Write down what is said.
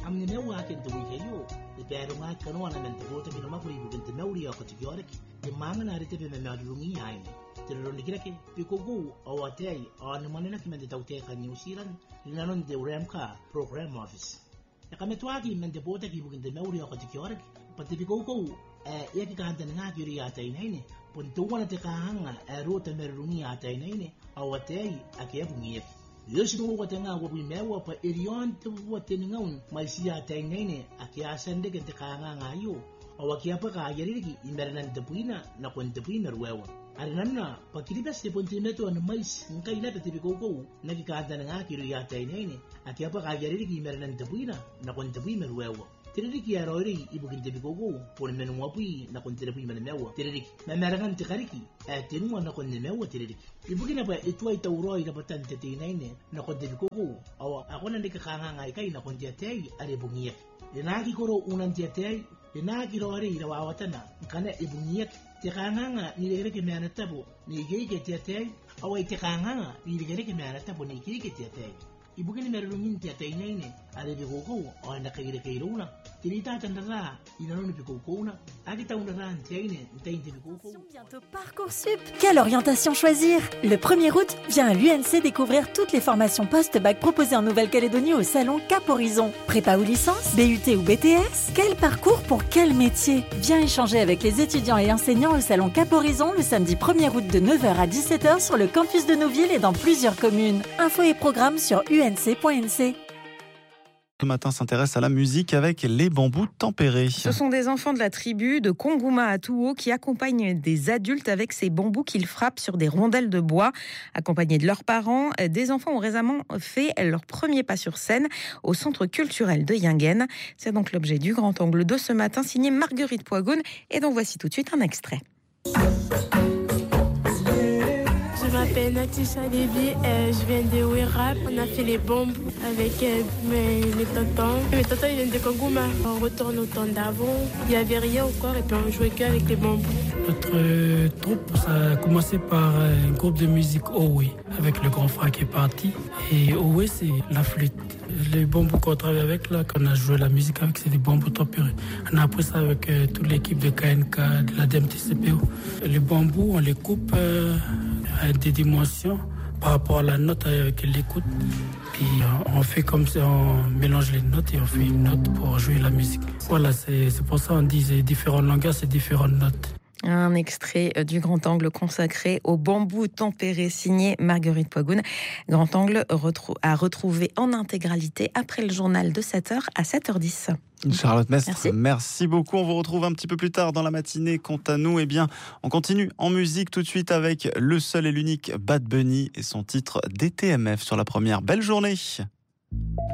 amne mewa ken to wiheyo de pero nga kano na men to to kinoma kuri bugen te meuri ya ko tigiore de manga na rete be me adungi yain tero likirake pikogu awatei on manena kimende taute ka newsiran linanon de remka program office yakametoaki men de bota ki bugen te meuri ya ko tigiore pati pikogu yaki kanta nga kiri ya tainaine puntuwana te kahanga rota merungi ya tainaine awatei akiyabungi Yoshino watenga wabimewa pa irion te watengaun maisia tainene akiasande kente kanga ngayo awakiapa ka yaririki imernan tepuina na kontepuina ruewa arinanna pakiriba se pontimeto an mais nkaila te bikoko nakikanta nga kiru ya tainene akiapa ka yaririki imernan tepuina na kontepuina ruewa Tiriki ya roiri ibu kinte bikoko pon menu wapui na kontepuina menewa tiriki memerangan tikariki tenua na konnemewa tiriki ibu kina pa itua itauroi na patante tinaine na kontepuina awa akona ndika kanga ngai kai na kontiatei are bungiya denaki koro unantiatei denaki roire ira wawatana kana ibungiya tekanga ni lere meana tabo ni geike tiatei awa tekanga ni lere meana tabo ni geike tiatei ibu kina merungi tiatei are bikoko o anda kaire kairuna Bientôt Parcoursup. Quelle orientation choisir? Le 1er août, viens à l'UNC découvrir toutes les formations post-bac proposées en Nouvelle-Calédonie au salon Cap Horizon. Prépa ou licence, BUT ou BTS? Quel parcours pour quel métier? Viens échanger avec les étudiants et enseignants au salon Cap Horizon le samedi 1er août de 9h à 17h sur le campus de Nouville et dans plusieurs communes. Infos et programmes sur unc.nc. Ce matin s'intéresse à la musique avec les bambous tempérés. Ce sont des enfants de la tribu de Kongouma à Touo qui accompagnent des adultes avec ces bambous qu'ils frappent sur des rondelles de bois. Accompagnés de leurs parents, des enfants ont récemment fait leur premier pas sur scène au centre culturel de Yingen. C'est donc l'objet du grand angle de ce matin, signé Marguerite Poigoun. Et donc voici tout de suite un extrait. Je m'appelle Natisha Devi, je viens de Werrap. On a fait les bombes avec mes tontons. Mes tontons ils viennent de Kongouma. On retourne au temps d'avant. Il n'y avait rien encore et puis on jouait qu'avec les bambous. Notre troupe, ça a commencé par un groupe de musique Owe, avec le grand frère qui est parti. Et Owe, c'est la flûte. Les bambous qu'on travaille avec, là, qu'on a joué la musique avec, c'est des bambous tempérés. On a appris ça avec toute l'équipe de KNK, de la DMTCPO. Les bambous, on les coupe à des dimensions par rapport à la note avec l'écoute. Puis on fait comme ça, on mélange les notes et on fait une note pour jouer la musique. Voilà, c'est pour ça qu'on dit c'est différents langages, c'est différentes notes. Un extrait du Grand Angle consacré au bambou tempéré, signé Marguerite Poigoun. Grand Angle à retrouver en intégralité après le journal de 7h à 7h10. Charlotte Mestre, merci beaucoup. On vous retrouve un petit peu plus tard dans la matinée. Quant à nous, on continue en musique tout de suite avec le seul et l'unique Bad Bunny et son titre DTMF sur la première. Belle journée.